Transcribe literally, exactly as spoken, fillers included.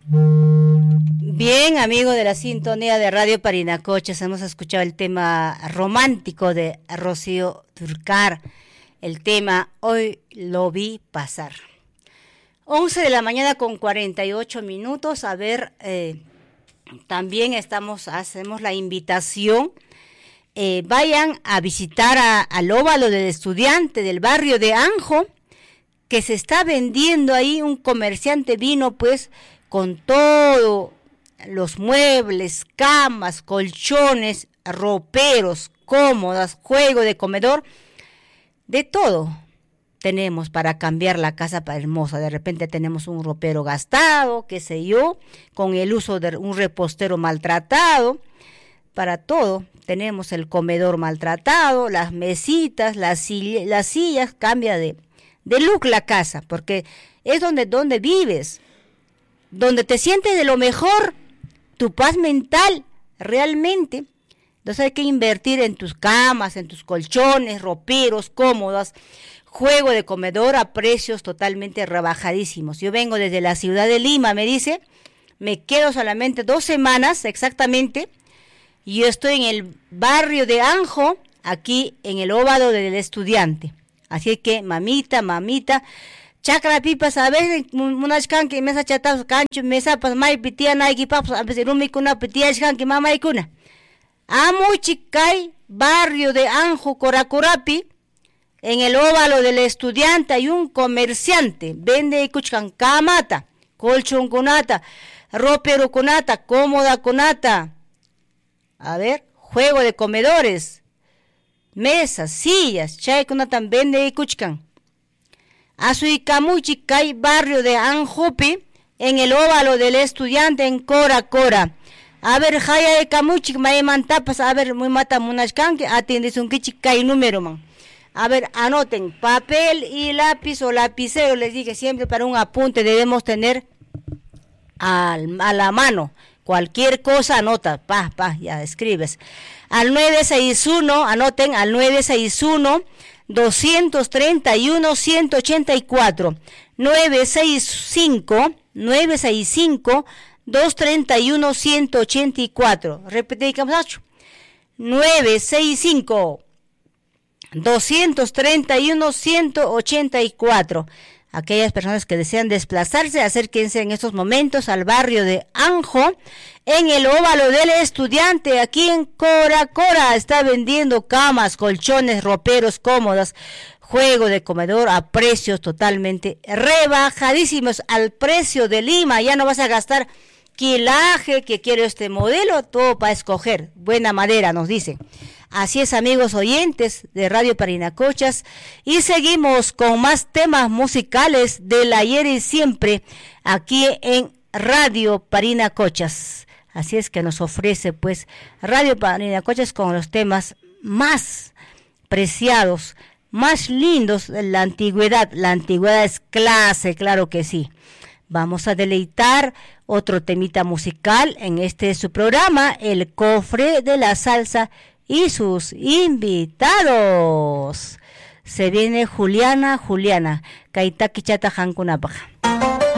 Bien, amigo de la sintonía de Radio Parinacochas, hemos escuchado el tema romántico de Rocío Dúrcal, el tema Hoy lo vi pasar. once de la mañana con cuarenta y ocho minutos, a ver, eh, también estamos, hacemos la invitación, eh, vayan a visitar a, al óvalo del estudiante del barrio de Anjo, que se está vendiendo ahí, un comerciante vino pues con todo, los muebles, camas, colchones, roperos, cómodas, juego de comedor, de todo tenemos para cambiar la casa para hermosa. De repente tenemos un ropero gastado, qué sé yo, con el uso de un repostero maltratado, para todo. Tenemos el comedor maltratado, las mesitas, las, silla, las sillas, cambia de, de look la casa, porque es donde, donde vives, donde te sientes de lo mejor, tu paz mental, realmente. Entonces hay que invertir en tus camas, en tus colchones, roperos, cómodas, juego de comedor a precios totalmente rebajadísimos. Yo vengo desde la ciudad de Lima, me dice, me quedo solamente dos semanas exactamente, y yo estoy en el barrio de Anjo, aquí en el óvalo del estudiante. Así que, mamita, mamita, chakra pipas, a veces, unas can que me sa chatas, cancho, me sa pas, mai pitia, naiki papas, a veces, rumi kuna pitia, can que mamá y kuna. Amo Chicay, barrio de Anjo, Coracurapi, en el óvalo del estudiante hay un comerciante, vende y cuchcan camata, colchón kunata, ropero kunata, cómoda kunata, a ver, juego de comedores, mesas, sillas, chay kunata vende y cuchcan. Asuicamu Chicay, barrio de Anjopi, en el óvalo del estudiante en Cora Cora. A ver, jaya de camuchik, maeman tapas, a ver, muy mata munashkan, que atiendes un kichicay número, man. A ver, anoten, papel y lápiz o lapicero, les dije siempre para un apunte debemos tener al, a la mano. Cualquier cosa anota, pa, pa, ya escribes. Al nueve seis uno, anoten, al nueve seis uno, dos tres uno, uno ocho cuatro. nueve seis cinco, nueve seis cinco, dos tres uno, uno ocho cuatro. Repetimos, nueve seis cinco, dos tres uno, uno ocho cuatro. Aquellas personas que desean desplazarse, acérquense en estos momentos al barrio de Anjo, en el óvalo del estudiante, aquí en Cora Cora. Está vendiendo camas, colchones, roperos, cómodas, juego de comedor a precios totalmente rebajadísimos, al precio de Lima. Ya no vas a gastar quilaje, que quiero este modelo, todo para escoger. Buena madera, nos dicen. Así es, amigos oyentes de Radio Parinacochas, y seguimos con más temas musicales del ayer y siempre aquí en Radio Parinacochas. Así es que nos ofrece pues Radio Parinacochas con los temas más preciados, más lindos de la antigüedad. La antigüedad es clase, claro que sí. Vamos a deleitar otro temita musical en este su programa, El Cofre de la Salsa y sus invitados. Se viene Juliana, Juliana, Kaitaki Chata Hankunapaja.